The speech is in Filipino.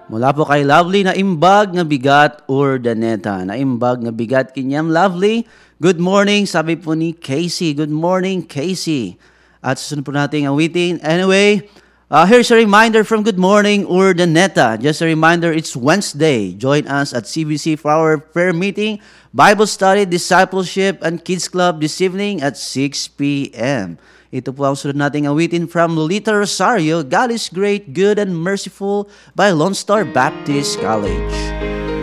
Mula po kay Lovely na imbag nga bigat Urdaneta. Na imbag nga bigat kinyam Lovely. Good morning, sabi po ni Casey. Good morning, Casey. At susunod po natin awitin. Anyway, here's a reminder from Good Morning Urdaneta. Just a reminder, it's Wednesday. Join us at CBC for our prayer meeting, Bible study, discipleship, and kids club this evening at 6 p.m. Ito po ang sunod nating awitin from Lolita Rosario, God is Great, Good, and Merciful by Lone Star Baptist College.